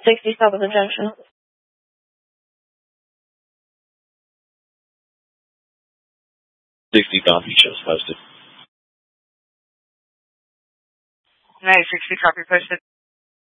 60 South of the Junction. 60 copy, shows posted. 60 copy posted.